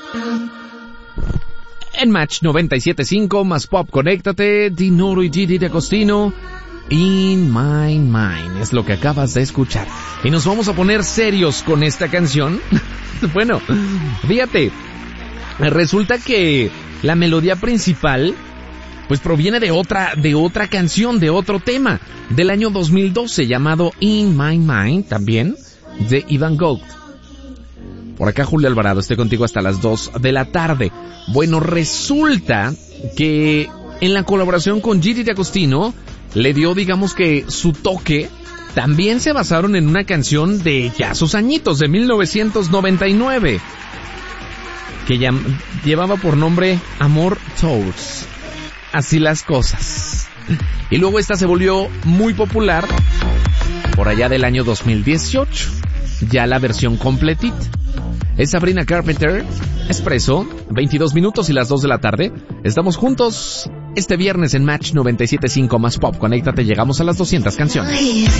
En Match 97.5 más Pop, conéctate, Dinoro y Gigi D'Agostino, In My Mind, es lo que acabas de escuchar. Y nos vamos a poner serios con esta canción. Bueno, fíjate, resulta que la melodía principal pues proviene de otra canción, de otro tema, del año 2012, llamado In My Mind, también, de Ivan Gold. Por acá Julio Alvarado, estoy contigo hasta las 2 de la tarde. Bueno, resulta que en la colaboración con Gigi D'Agostino le dio, digamos que, su toque. También se basaron en una canción de ya sus añitos, de 1999, que llevaba por nombre Amor Tours. Así las cosas. Y luego esta se volvió muy popular por allá del año 2018. Ya la versión completita. Es Sabrina Carpenter, Expreso, 22 minutos y las 2 de la tarde. Estamos juntos este viernes en Match 97.5 más Pop. Conéctate, llegamos a las 200 canciones.